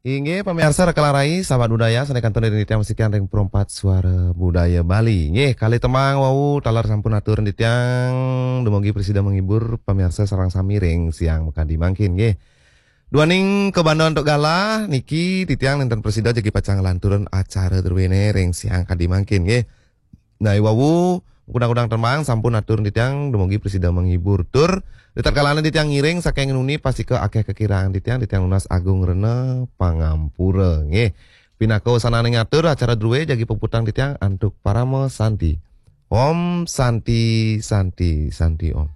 Inge pemirsa rekalarai sahabat budaya sane kantor dari tiang musikan ring perempat suara budaya Bali. Nggih kali temang wau talar sampun atur di tiang demogi presida menghibur pemirsa sarang samiring siang mekadi mangkin nggih. Duaning ke Bandung untuk gala niki titiang nenten presida jadi pacang lanturan acara terwene ring siang kadi mangkin nggih. Nah wau undang-undang temang sampun atur di tiang demogi presida menghibur tur Ditarkalana di tiang ngiring saking nuni pasti ke akeh kekiraan di tiang lunas agung rene pangampura nggih. Pinako sanane ngatur acara druwe jagi peputang di tiang antuk paramo santi. Om santi santi santi om.